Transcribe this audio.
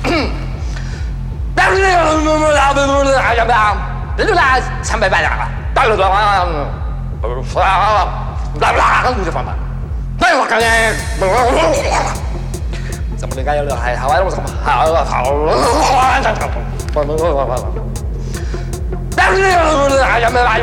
怎么的？该有了还好，我怎么好？但是哎呀，没来。